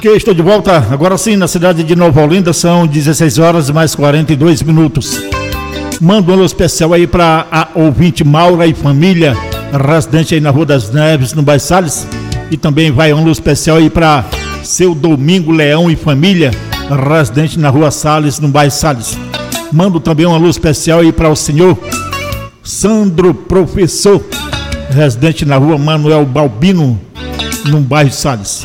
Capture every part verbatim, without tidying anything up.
Ok, estou de volta. Agora sim, na cidade de Nova Olinda, são dezesseis horas mais quarenta e dois minutos. Mando um alô especial aí para a ouvinte Maura e família, residente aí na Rua das Neves, no bairro Salles. E também vai um alô especial aí para seu Domingo Leão e família, residente na Rua Salles, no bairro Salles. Mando também um alô especial aí para o senhor Sandro Professor, residente na Rua Manuel Balbino, no bairro Salles.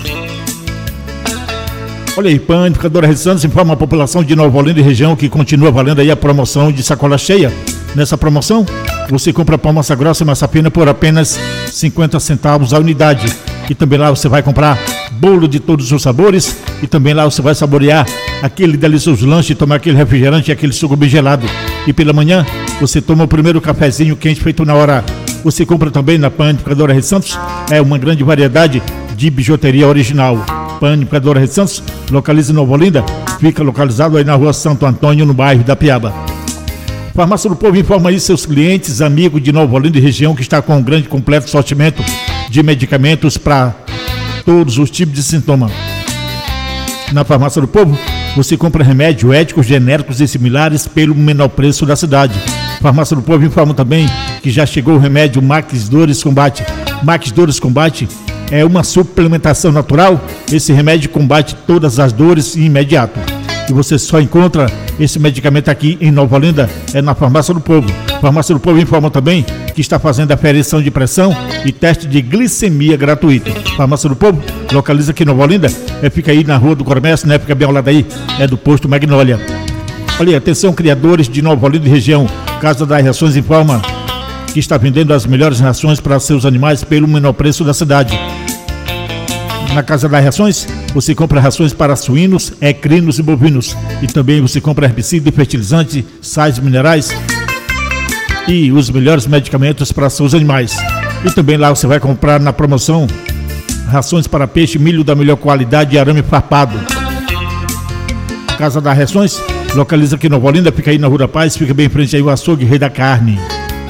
Olha aí, Panificadora Rede Santos informa a população de Nova Olinda e região que continua valendo aí a promoção de sacola cheia. Nessa promoção, você compra pão massa grossa e massa fina por apenas cinquenta centavos a unidade. E também lá você vai comprar bolo de todos os sabores e também lá você vai saborear aquele delicioso lanche, tomar aquele refrigerante e aquele suco bem gelado. E pela manhã, você toma o primeiro cafezinho quente feito na hora. Você compra também na Panificadora Rede Santos, é uma grande variedade de bijuteria original. Panificadora Rede Santos, localiza em Nova Olinda, fica localizado aí na Rua Santo Antônio, no bairro da Piaba. Farmácia do Povo informa aí seus clientes, amigos de Nova Olinda e região, que está com um grande completo sortimento de medicamentos para todos os tipos de sintoma. Na Farmácia do Povo, você compra remédios éticos, genéricos e similares pelo menor preço da cidade. Farmácia do Povo informa também que já chegou o remédio Max Dores Combate. Max Dores Combate é uma suplementação natural. Esse remédio combate todas as dores de imediato. E você só encontra esse medicamento aqui em Nova Olinda, é na Farmácia do Povo. Farmácia do Povo informa também que está fazendo aferição de pressão e teste de glicemia gratuito. Farmácia do Povo, localiza aqui em Nova Olinda, é, fica aí na Rua do Comércio, né? Fica bem ao lado aí, é do posto Magnólia. Olha aí, atenção, criadores de Nova Olinda e região. Casa das Rações informa que está vendendo as melhores rações para seus animais pelo menor preço da cidade. Na Casa das Rações, você compra rações para suínos, equinos e bovinos. E também você compra herbicida, fertilizante, sais minerais e os melhores medicamentos para seus animais. E também lá você vai comprar na promoção rações para peixe, milho da melhor qualidade e arame farpado. Casa das Rações, localiza aqui em Nova Olinda, fica aí na Rua da Paz, fica bem em frente aí o açougue Rei da Carne.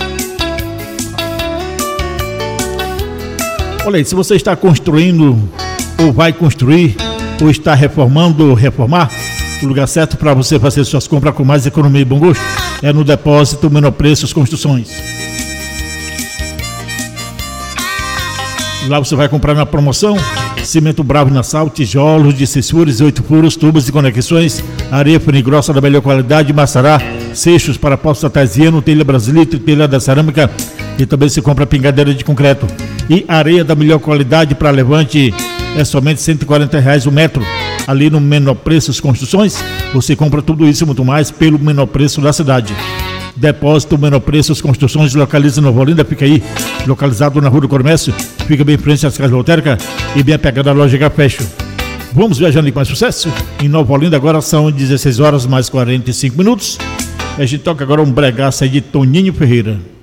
Olha aí, se você está construindo ou vai construir, ou está reformando ou reformar, o lugar certo para você fazer suas compras com mais economia e bom gosto é no Depósito Menor Preços Construções. Lá você vai comprar na promoção cimento Bravo Nassau, tijolos de seis furos, oito furos, tubos e conexões, areia fina e grossa da melhor qualidade, maçará, seixos para poço artesiano, telha brasilite, telha da cerâmica, e também se compra pingadeira de concreto. E areia da melhor qualidade para levante é somente cento e quarenta reais o metro. Ali no Menor Preços Construções, você compra tudo isso e muito mais pelo menor preço da cidade. Depósito Menor Preços Construções, localiza em Nova Olinda, fica aí, localizado na Rua do Comércio, fica bem em frente às casas lotéricas e bem apegado à loja Gafecho. Vamos viajando com mais sucesso? Em Nova Olinda agora são dezesseis horas mais quarenta e cinco minutos. A gente toca agora um bregaço aí de Toninho Ferreira.